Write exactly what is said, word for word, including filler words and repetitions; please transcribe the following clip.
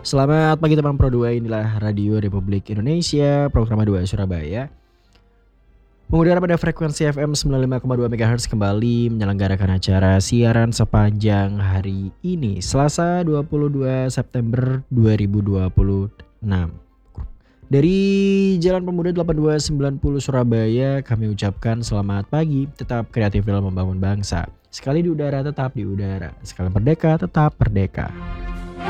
Selamat pagi teman Pro dua, inilah Radio Republik Indonesia, program dua Surabaya. Mengudara pada frekuensi F M sembilan puluh lima koma dua MHz kembali menyelenggarakan acara siaran sepanjang hari ini, Selasa dua puluh dua September dua ribu dua puluh enam. Dari Jalan Pemuda delapan dua sembilan nol Surabaya, kami ucapkan selamat pagi, tetap kreatif dalam membangun bangsa. Sekali di udara, tetap di udara. Sekali merdeka, tetap merdeka.